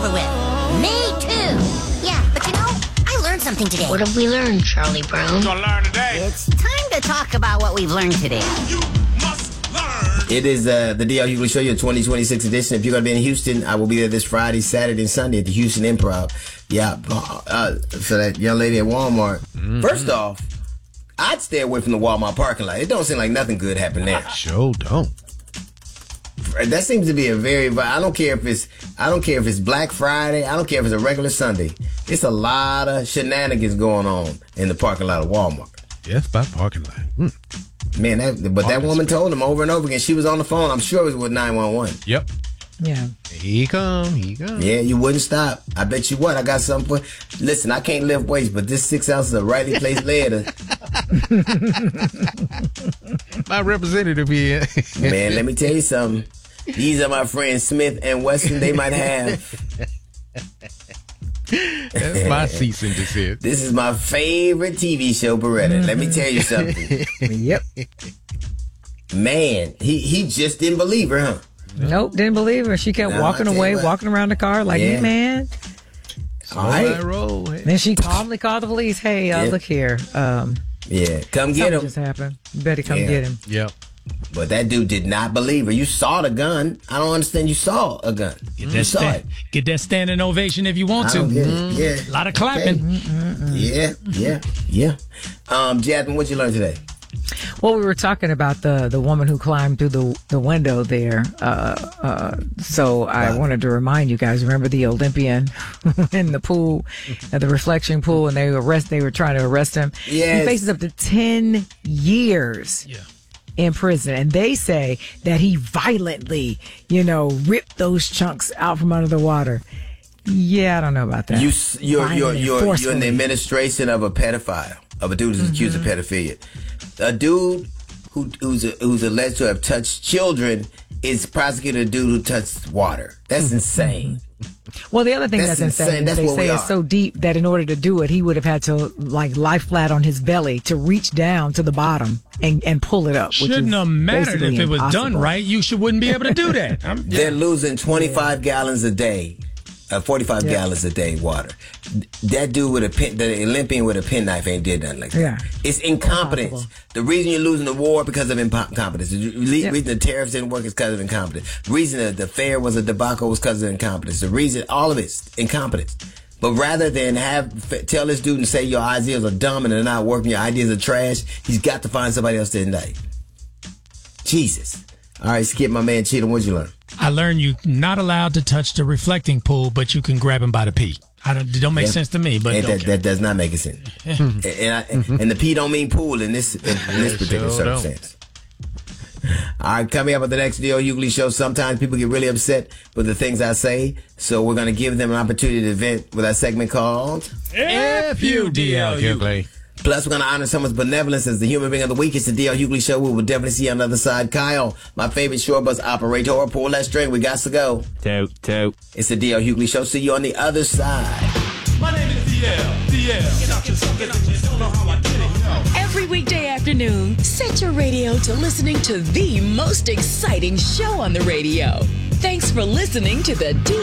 over with. Me too. Yeah, but I learned something today. What have we learned, Charlie Brown? Gonna learn today. It's time to talk about what we've learned today. You must learn. It is the D.L. Hughley Show, your 2026 edition. If you're going to be in Houston, I will be there this Friday, Saturday, and Sunday at the Houston Improv. Yeah, for that young lady at Walmart. Mm-hmm. First off, I'd stay away from the Walmart parking lot. It don't seem like nothing good happened there. Sure don't. That seems to be a very. I don't care if it's Black Friday. I don't care if it's a regular Sunday. It's a lot of shenanigans going on in the parking lot of Walmart. Yes, by parking lot. Man, that woman told him over and over again. She was on the phone. I'm sure it was with 911. Yep. Yeah. He come. Yeah, you wouldn't stop. I bet you what. I got something for. Listen, I can't lift weights, but this 6 ounces of rightly placed lead. My representative here. Man, let me tell you something. These are my friends Smith and Wesson. They might have. That's my cease and desist. This is my favorite TV show, Beretta. Let me tell you something. Yep. Man, he just didn't believe her, huh? Nope, didn't believe her. She kept walking away, walking around the car like, hey, man. All right. Roll. Then she calmly called the police. Hey, look here. Yeah, come get him. Just happened. You better come get him. Yep. But that dude did not believe her. You saw the gun. I don't understand. You saw a gun. You saw it. Get that standing ovation if you want to. Yeah. A lot of clapping. Okay. Yeah. Jasmine, what'd you learn today? Well, we were talking about the woman who climbed through the window there. So I wanted to remind you guys, remember the Olympian in the pool, at the reflection pool, and they were trying to arrest him. Yes. He faces up to 10 years. Yeah. In prison, and they say that he violently, ripped those chunks out from under the water. Yeah, I don't know about that. You're in the administration of a pedophile, of a dude who's accused of pedophilia. A dude who's alleged to have touched children is prosecuting a dude who touched water. That's insane. Well, the other thing that's insane is they say it's so deep that in order to do it, he would have had to lie flat on his belly to reach down to the bottom and pull it up. Shouldn't have mattered if it was done right. You wouldn't be able to do that. They're losing 25 gallons a day. 45 gallons a day water. That dude the Olympian with a penknife ain't did nothing like that. Yeah. It's incompetence. Impossible. The reason you're losing the war because of incompetence. The reason the tariffs didn't work is because of incompetence. The reason the fair was a debacle was because of incompetence. The reason, all of it's incompetence. But rather than tell this dude and say your ideas are dumb and they're not working, your ideas are trash, he's got to find somebody else to indict. Jesus. All right, Skip, my man Cheetah, what'd you learn? I learned you're not allowed to touch the reflecting pool, but you can grab him by the pee. It don't make sense to me, but that does not make sense. And the pee don't mean pool in this particular circumstance. All right, coming up with the next D.L. Hughley Show, sometimes people get really upset with the things I say, so we're going to give them an opportunity to vent with our segment called F U D.L. Hughley. Plus, we're going to honor someone's benevolence as the human being of the week. It's the D.L. Hughley Show. We will definitely see you on the other side. Kyle, my favorite short bus operator, pull that string. We got to go. Toot. It's the D.L. Hughley Show. See you on the other side. My name is DL. Every weekday afternoon, set your radio to listening to the most exciting show on the radio. Thanks for listening to the